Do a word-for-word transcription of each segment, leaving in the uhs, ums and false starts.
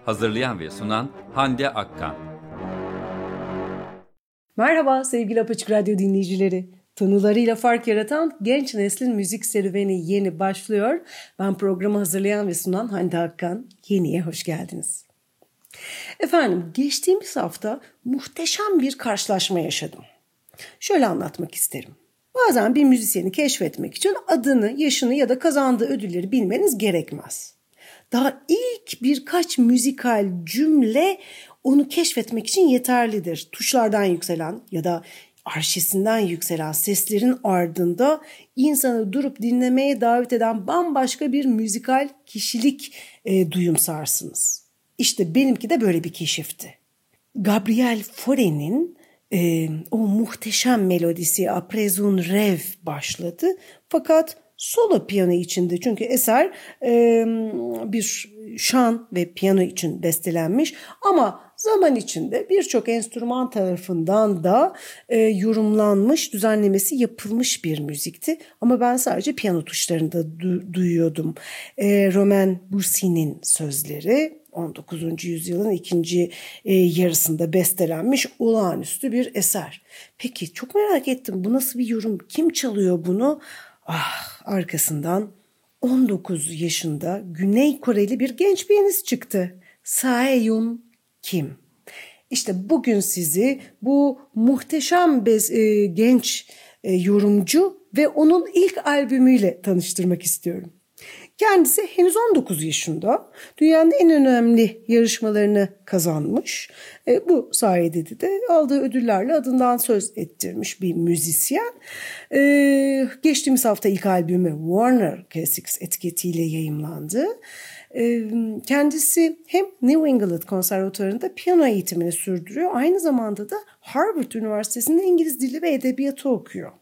Hazırlayan ve sunan Hande Akkan. Merhaba sevgili Apaçık Radyo dinleyicileri. Tanılarıyla fark yaratan genç neslin müzik serüveni yeni başlıyor. Ben programı hazırlayan ve sunan Hande Akkan. Yeniye hoş geldiniz. Efendim, geçtiğimiz hafta muhteşem bir karşılaşma yaşadım. Şöyle anlatmak isterim. Bazen bir müzisyeni keşfetmek için adını, yaşını ya da kazandığı ödülleri bilmeniz gerekmez. Daha ilk birkaç müzikal cümle onu keşfetmek için yeterlidir. Tuşlardan yükselen ya da arşesinden yükselen seslerin ardında insanı durup dinlemeye davet eden bambaşka bir müzikal kişilik e, duyumsarsınız. İşte benimki de böyle bir keşifti. Gabriel Fauré'nin e, o muhteşem melodisi Après un rêve başladı. Fakat solo piyano içinde, çünkü eser e, bir şan ve piyano için bestelenmiş ama zaman içinde birçok enstrüman tarafından da e, yorumlanmış, düzenlemesi yapılmış bir müzikti. Ama ben sadece piyano tuşlarını da du- duyuyordum. E, Romain Boursi'nin sözleri on dokuzuncu yüzyılın ikinci e, yarısında bestelenmiş olağanüstü bir eser. Peki, çok merak ettim, bu nasıl bir yorum? Kim çalıyor bunu? Ah, arkasından on dokuz yaşında Güney Koreli bir genç piyanist çıktı. Sae-yoon Kim. İşte bugün sizi bu muhteşem bez, e, genç e, yorumcu ve onun ilk albümüyle tanıştırmak istiyorum. Kendisi henüz on dokuz yaşında, dünyanın en önemli yarışmalarını kazanmış. E, bu sayede de aldığı ödüllerle adından söz ettirmiş bir müzisyen. E, geçtiğimiz hafta ilk albümü Warner Classics etiketiyle yayımlandı. E, kendisi hem New England Konservatuvarı'nda piyano eğitimini sürdürüyor, aynı zamanda da Harvard Üniversitesi'nde İngiliz Dili ve Edebiyatı okuyor.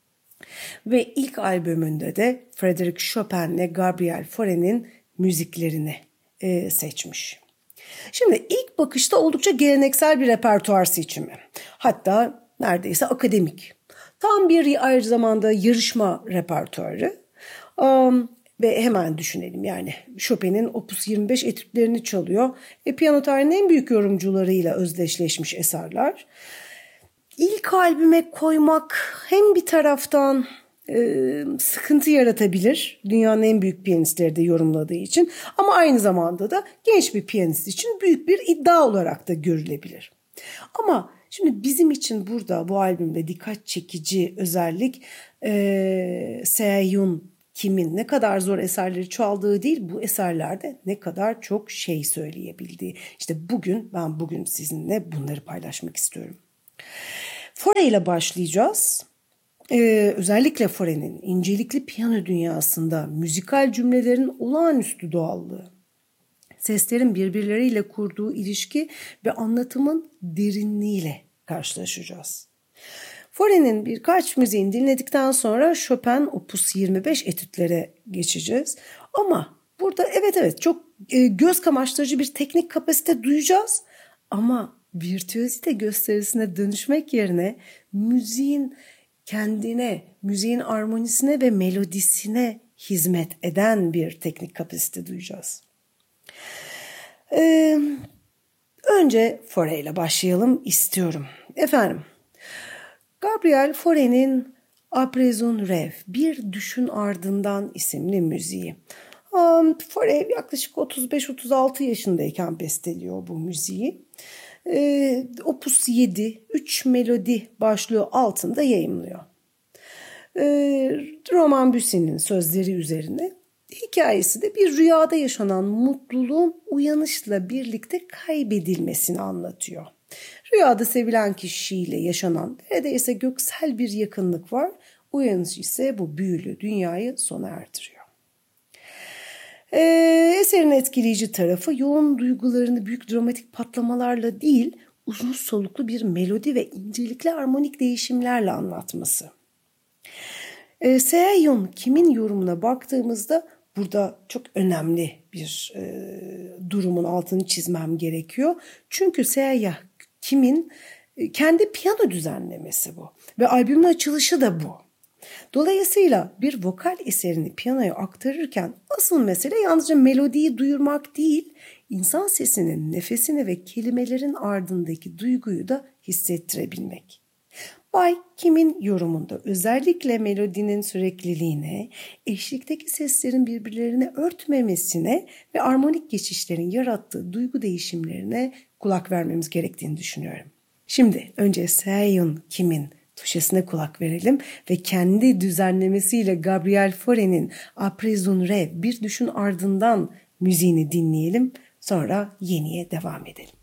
Ve ilk albümünde de Frédéric Chopin ile Gabriel Fauré'nin müziklerini e, seçmiş. Şimdi ilk bakışta oldukça geleneksel bir repertuar seçimi. Hatta neredeyse akademik. Tam bir aynı zamanda yarışma repertuarı. Um, ve hemen düşünelim, yani Chopin'in Opus yirmi beş etütlerini çalıyor. E, piyano tarihinin en büyük yorumcularıyla özdeşleşmiş eserler. İlk albüme koymak hem bir taraftan e, sıkıntı yaratabilir, dünyanın en büyük piyanistleri de yorumladığı için, ama aynı zamanda da genç bir piyanist için büyük bir iddia olarak da görülebilir. Ama şimdi bizim için burada bu albümde dikkat çekici özellik e, Sae-yoon Kim'in ne kadar zor eserleri çaldığı değil, bu eserlerde ne kadar çok şey söyleyebildiği. İşte bugün ben bugün sizinle bunları paylaşmak istiyorum. Fauré ile başlayacağız. Ee, özellikle Fauré'nin incelikli piyano dünyasında müzikal cümlelerin olağanüstü doğallığı, seslerin birbirleriyle kurduğu ilişki ve anlatımın derinliğiyle karşılaşacağız. Fauré'nin birkaç müziğini dinledikten sonra Chopin Opus yirmi beş etütlere geçeceğiz. Ama burada evet evet çok e, göz kamaştırıcı bir teknik kapasite duyacağız. Ama virtüözite gösterisine dönüşmek yerine müziğin kendine, müziğin armonisine ve melodisine hizmet eden bir teknik kapasite duyacağız. Ee, önce Fauré ile başlayalım istiyorum. Efendim, Gabriel Fauré'nin Après un rêve, Bir Düşün Ardından isimli müziği. Um, Fauré yaklaşık otuz beş otuz altı yaşındayken besteliyor bu müziği. Ee, Opus yedi, üç melodi başlığı altında yayımlıyor. Ee, Romain Boursi'nin sözleri üzerine hikayesi de bir rüyada yaşanan mutluluğun uyanışla birlikte kaybedilmesini anlatıyor. Rüyada sevilen kişiyle yaşanan neredeyse göksel bir yakınlık var. Uyanış ise bu büyülü dünyayı sona erdiriyor. Ee, eserin etkileyici tarafı yoğun duygularını büyük dramatik patlamalarla değil, uzun soluklu bir melodi ve incelikli armonik değişimlerle anlatması. Ee, Sae-yoon Kim'in yorumuna baktığımızda burada çok önemli bir e, durumun altını çizmem gerekiyor. Çünkü Sae-yoon Kim'in e, kendi piyano düzenlemesi bu ve albümün açılışı da bu. Dolayısıyla bir vokal eserini piyanoya aktarırken asıl mesele yalnızca melodiyi duyurmak değil, insan sesinin nefesini ve kelimelerin ardındaki duyguyu da hissettirebilmek. Bay Kim'in yorumunda özellikle melodinin sürekliliğine, eşlikteki seslerin birbirlerini örtmemesine ve armonik geçişlerin yarattığı duygu değişimlerine kulak vermemiz gerektiğini düşünüyorum. Şimdi önce Sehyun Kim'in tuşesine kulak verelim ve kendi düzenlemesiyle Gabriel Fauré'nin Après un rêve, bir düşün ardından müziğini dinleyelim. Sonra yeniye devam edelim.